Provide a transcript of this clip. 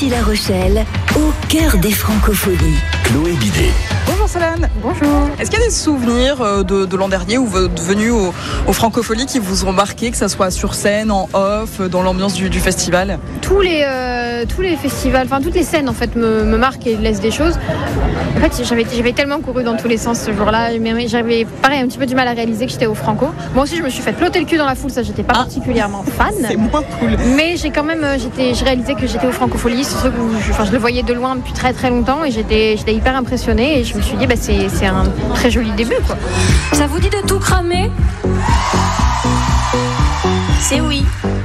Nancy-La Rochelle, au cœur des francopholies. Chloé Bidet. Bonjour Solène. Bonjour. Est-ce qu'il y a des souvenirs de l'an dernier où vous êtes venus aux francopholies qui vous ont marqué, que ça soit sur scène, en off, dans l'ambiance du festival? Tous les festivals, enfin toutes les scènes en fait me marquent et laissent des choses. En fait, j'avais tellement couru dans tous les sens ce jour-là, mais j'avais pareil un petit peu du mal à réaliser que j'étais au Franco. Moi aussi, je me suis fait ploter le cul dans la foule, ça j'étais pas particulièrement fan. C'est moins cool. Mais j'ai quand même, j'ai réalisé que j'étais au Francofolie, c'est ce que je le voyais de loin depuis très très longtemps et j'étais hyper impressionnée et je me suis dit c'est un très joli début quoi. Ça vous dit de tout cramer? C'est oui.